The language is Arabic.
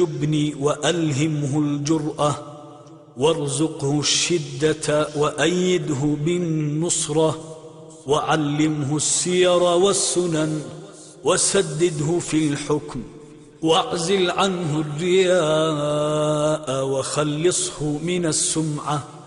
الجبن وألهمه الجرأة، وارزقه الشدة وأيده بالنصرة، وعلمه السير والسنن، وسدده في الحكم، واعزل عنه الرياء، وخلصه من السمعة.